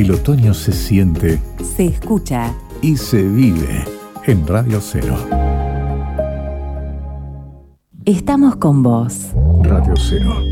El otoño se siente, se escucha y se vive en Radio Cero. Estamos con vos. Radio Cero.